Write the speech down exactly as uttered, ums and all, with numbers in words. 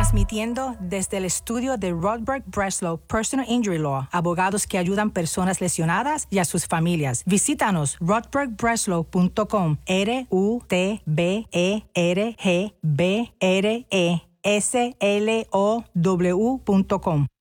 Transmitiendo desde el estudio de Rodberg Breslow Personal Injury Law, abogados que ayudan personas lesionadas y a sus familias. Visítanos rodberg breslow punto com, R U T B E R G B R E S L O W punto com.